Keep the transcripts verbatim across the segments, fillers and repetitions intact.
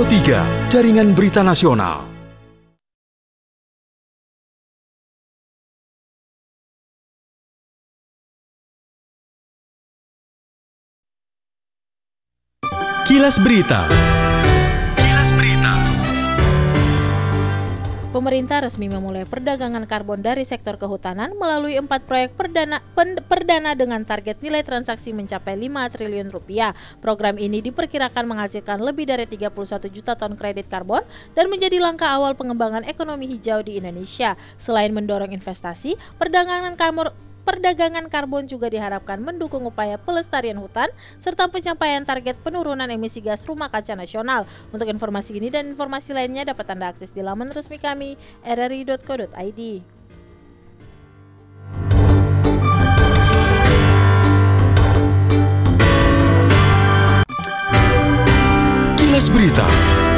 tiga, Jaringan Berita Nasional. Kilas Berita. Kilas Berita. Pemerintah resmi memulai perdagangan karbon dari sektor kehutanan melalui empat proyek perdana, pen, perdana dengan target nilai transaksi mencapai lima triliun rupiah. Program ini diperkirakan menghasilkan lebih dari tiga puluh satu juta ton kredit karbon dan menjadi langkah awal pengembangan ekonomi hijau di Indonesia. Selain mendorong investasi, perdagangan karbon Perdagangan karbon juga diharapkan mendukung upaya pelestarian hutan serta pencapaian target penurunan emisi gas rumah kaca nasional. Untuk informasi ini dan informasi lainnya dapat Anda akses di laman resmi kami r r i dot co dot i d. Kilas Berita.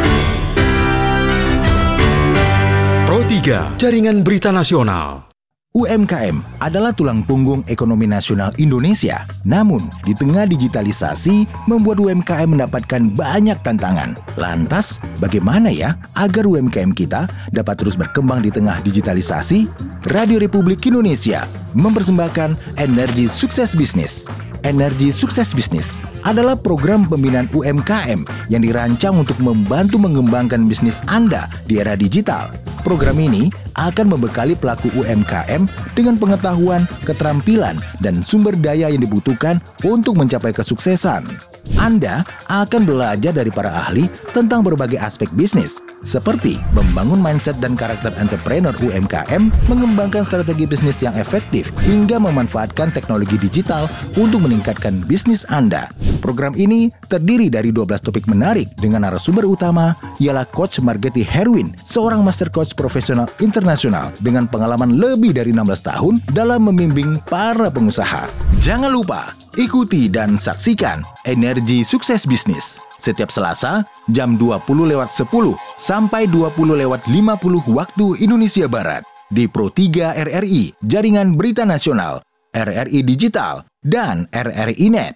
Pro tiga, Jaringan Berita Nasional. U M K M adalah tulang punggung ekonomi nasional Indonesia. Namun, di tengah digitalisasi, membuat U M K M mendapatkan banyak tantangan. Lantas, bagaimana ya agar U M K M kita dapat terus berkembang di tengah digitalisasi? Radio Republik Indonesia mempersembahkan Energi Sukses Bisnis. Energi Sukses Bisnis adalah program pembinaan U M K M yang dirancang untuk membantu mengembangkan bisnis Anda di era digital. Program ini akan membekali pelaku U M K M dengan pengetahuan, keterampilan, dan sumber daya yang dibutuhkan untuk mencapai kesuksesan. Anda akan belajar dari para ahli tentang berbagai aspek bisnis, seperti membangun mindset dan karakter entrepreneur U M K M, mengembangkan strategi bisnis yang efektif, hingga memanfaatkan teknologi digital untuk meningkatkan bisnis Anda. Program ini terdiri dari dua belas topik menarik dengan narasumber utama ialah Coach Margeti Herwin, seorang master coach profesional internasional dengan pengalaman lebih dari enam belas tahun dalam membimbing para pengusaha. Jangan lupa ikuti dan saksikan Energi Sukses Bisnis setiap Selasa jam dua puluh lewat sepuluh sampai dua puluh lewat lima puluh waktu Indonesia Barat di Pro tiga R R I, Jaringan Berita Nasional, R R I Digital, dan R R I Net.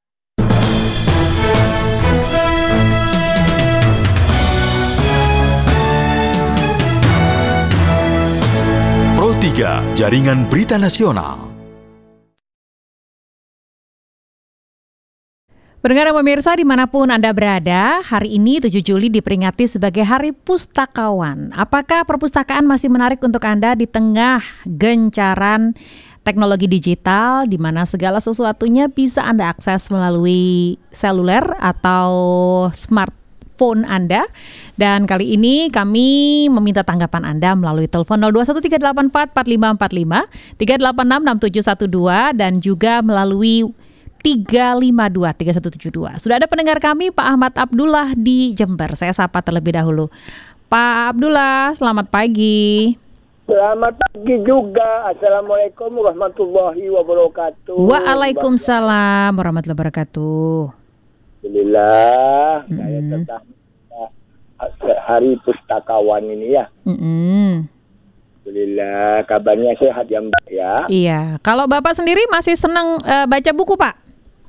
Pro tiga, Jaringan Berita Nasional. Pendengar dan pemirsa dimanapun Anda berada, hari ini tujuh Juli diperingati sebagai Hari Pustakawan. Apakah perpustakaan masih menarik untuk Anda di tengah gencaran teknologi digital di mana segala sesuatunya bisa Anda akses melalui seluler atau smartphone Anda? Dan kali ini kami meminta tanggapan Anda melalui telepon nol dua satu tiga delapan empat empat lima empat lima, tiga delapan enam enam tujuh satu dua dan juga melalui tiga lima dua tiga satu tujuh dua. Sudah ada pendengar kami Pak Ahmad Abdullah di Jember. Saya sapa terlebih dahulu. Pak Abdullah, selamat pagi. Selamat pagi juga. Assalamualaikum warahmatullahi wabarakatuh. Waalaikumsalam warahmatullahi wabarakatuh. Alhamdulillah, Mm-mm. saya tetap Hari Pustakawan ini ya. Mm-mm. Alhamdulillah, kabarnya sehat ya Mbak ya. Iya, kalau Bapak sendiri masih senang uh, baca buku Pak?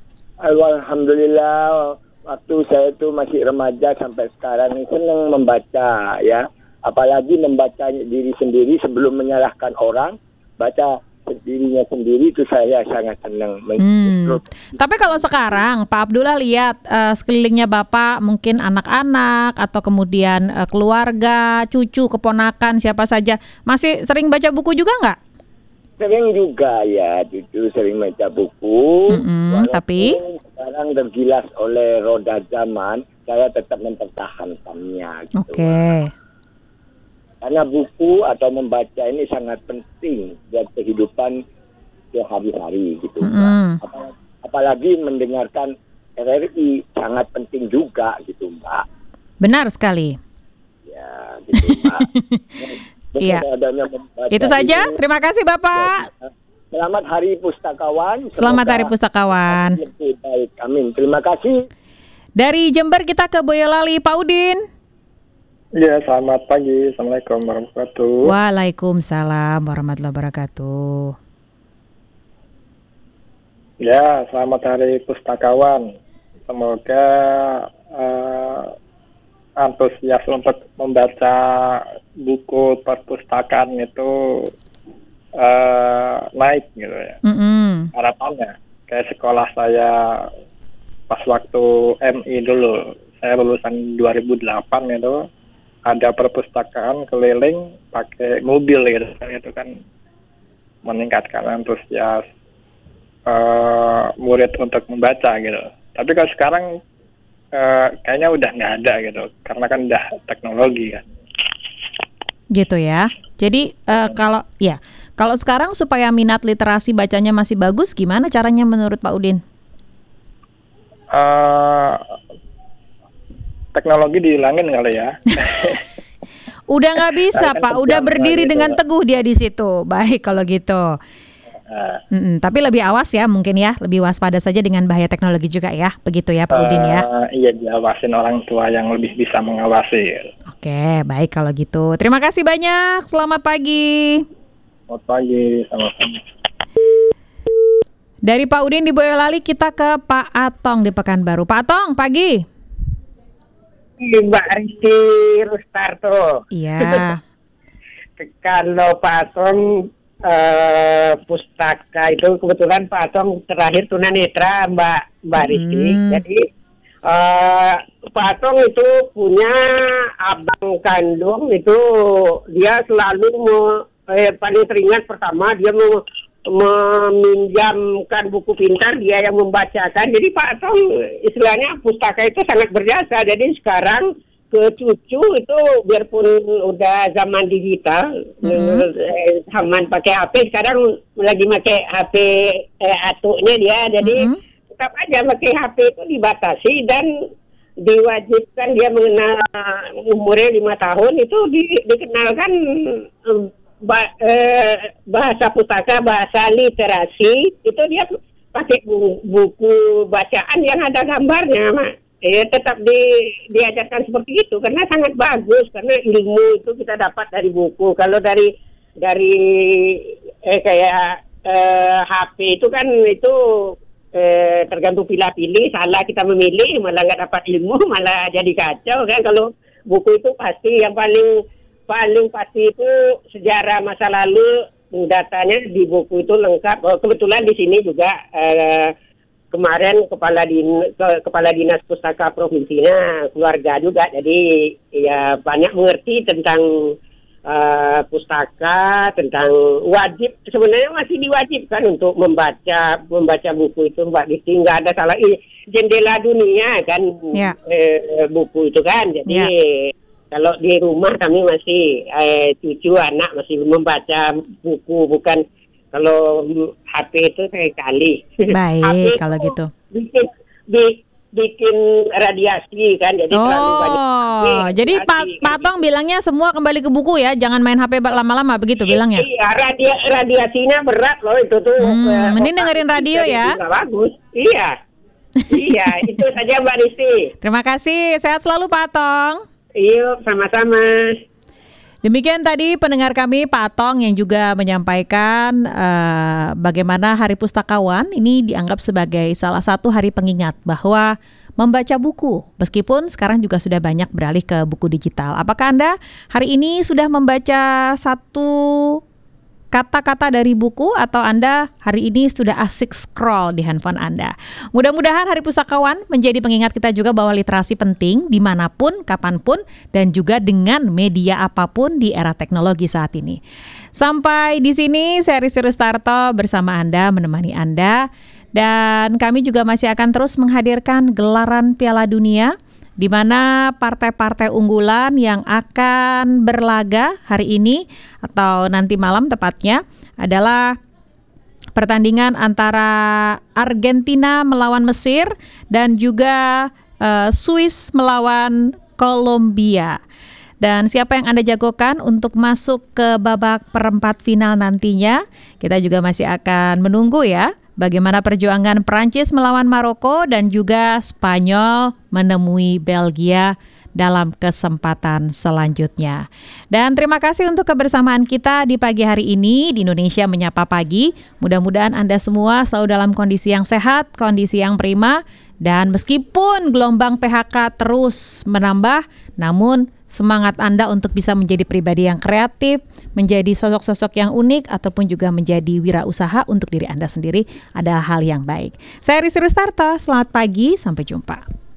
Alhamdulillah, waktu saya itu masih remaja sampai sekarang ini senang membaca ya. Apalagi membaca diri sendiri sebelum menyalahkan orang, baca dirinya sendiri itu saya sangat senang. Hmm. Tapi kalau sekarang Pak Abdullah lihat uh, sekelilingnya Bapak, mungkin anak-anak atau kemudian uh, keluarga, cucu, keponakan, siapa saja, masih sering baca buku juga nggak? Sering juga ya, cucu sering baca buku. Mm-mm, tapi sekarang tergilas oleh roda zaman, saya tetap mempertahankannya. Gitu. Oke. Okay. Karena buku atau membaca ini sangat penting buat kehidupan sehari-hari gitu. Mm-hmm. Apalagi, apalagi mendengarkan R R I sangat penting juga gitu Mbak. Benar sekali. Ya gitu Mbak. Iya. Itu saja. Ini. Terima kasih Bapak. Selamat Hari Pustakawan. Selamat Hari Pustakawan. Lebih baik. Amin. Terima kasih. Dari Jember kita ke Boyolali, Pak Udin. Ya, selamat pagi. Assalamualaikum warahmatullahi wabarakatuh. Waalaikumsalam warahmatullahi wabarakatuh. Ya, selamat Hari Pustakawan. Semoga uh, antusias untuk membaca buku perpustakaan itu uh, naik gitu ya. Mm-mm. Harapannya. Kayak sekolah saya pas waktu M I dulu, saya lulusan dua ribu delapan itu, ada perpustakaan keliling pakai mobil gitu. Itu kan meningkatkan antusias uh, murid untuk membaca gitu. Tapi kalau sekarang uh, kayaknya udah nggak ada gitu, karena kan udah teknologi kan. Gitu ya. Jadi uh, kalau ya kalau sekarang supaya minat literasi bacanya masih bagus, gimana caranya menurut Pak Udin? Uh, teknologi dihilangin kali ya. Udah nggak bisa kan Pak, udah berdiri gitu, dengan Pak. teguh dia di situ. Baik kalau gitu. Uh, Mm-mm, tapi lebih awas ya mungkin ya, lebih waspada saja dengan bahaya teknologi juga ya, begitu ya Pak Udin ya. Uh, iya, diawasin orang tua yang lebih bisa mengawasi. Oke, baik kalau gitu. Terima kasih banyak. Selamat pagi. Selamat pagi, sama-sama. Dari Pak Udin di Boyolali kita ke Pak Atong di Pekanbaru. Pak Atong, pagi. Mbak Rizky Rustarto. Iya. Kalau Pak Atong eh, pustaka itu kebetulan Pak Atong terakhir tunanetra Mbak Mbak Rizky. Hmm. Jadi eh, Pak Atong itu punya abang kandung itu dia selalu me- eh, paling teringat pertama dia mau meminjamkan buku pintar, dia yang membacakan. Jadi Pak Atong istilahnya pustaka itu sangat berjasa. Jadi sekarang ke cucu itu biarpun udah zaman digital, mm-hmm. eh, zaman pakai H P, sekarang lagi pakai H P eh, atuknya dia. Jadi mm-hmm. tetap aja pakai H P itu dibatasi dan diwajibkan dia mengenal umurnya lima tahun itu di, dikenalkan Ba, eh, bahasa pustaka, bahasa literasi itu dia pakai bu, buku bacaan yang ada gambarnya, Mak. Ya, tetap di, diajarkan seperti itu karena sangat bagus, karena ilmu itu kita dapat dari buku. Kalau dari dari eh, kayak eh, H P itu kan itu eh, tergantung pilih-pilih, salah kita memilih malah nggak dapat ilmu, malah jadi kacau kan. Kalau buku itu pasti yang paling paling pasti itu sejarah masa lalu, datanya di buku itu lengkap. Oh, kebetulan di sini juga eh, kemarin kepala din ke, kepala dinas pustaka provinsinya keluarga juga, jadi ya banyak mengerti tentang uh, pustaka, tentang wajib, sebenarnya masih diwajibkan untuk membaca membaca buku itu, Mbak Disti, nggak ada salah. I, jendela dunia kan ya. eh, buku itu kan, jadi ya. Kalau di rumah kami masih eh, cucu anak masih membaca buku, bukan kalau H P itu sekali. Baik kalau gitu. Bikin, bi, bikin radiasi kan, jadi oh, terlalu banyak. Oh, jadi Pak Patong bilangnya semua kembali ke buku ya, jangan main H P lama-lama begitu iya, bilangnya. Iya, radia, radiasinya berat loh itu tuh. Hmm, mending dengerin radio ya. Bagus, iya. Iya, itu saja Mbak Rizky. Terima kasih, sehat selalu Pak Atong. Iya, sama-sama. Demikian tadi pendengar kami Pak Atong yang juga menyampaikan uh, bagaimana Hari Pustakawan ini dianggap sebagai salah satu hari pengingat bahwa membaca buku, meskipun sekarang juga sudah banyak beralih ke buku digital. Apakah Anda hari ini sudah membaca satu kata-kata dari buku atau Anda hari ini sudah asik scroll di handphone Anda? Mudah-mudahan Hari Pustakawan menjadi pengingat kita juga bahwa literasi penting dimanapun, kapanpun, dan juga dengan media apapun di era teknologi saat ini. Sampai di sini saya Rizky Rustarto bersama Anda, menemani Anda, dan kami juga masih akan terus menghadirkan gelaran Piala Dunia di mana partai-partai unggulan yang akan berlaga hari ini atau nanti malam tepatnya adalah pertandingan antara Argentina melawan Mesir dan juga uh, Swiss melawan Kolombia. Dan siapa yang Anda jagokan untuk masuk ke babak perempat final nantinya, kita juga masih akan menunggu ya. Bagaimana perjuangan Prancis melawan Maroko dan juga Spanyol menemui Belgia dalam kesempatan selanjutnya. Dan terima kasih untuk kebersamaan kita di pagi hari ini di Indonesia Menyapa Pagi. Mudah-mudahan Anda semua selalu dalam kondisi yang sehat, kondisi yang prima, Dan meskipun gelombang P H K terus menambah, namun semangat Anda untuk bisa menjadi pribadi yang kreatif, menjadi sosok-sosok yang unik, ataupun juga menjadi wirausaha untuk diri Anda sendiri adalah hal yang baik. Saya Rizky Rustarto, selamat pagi, sampai jumpa.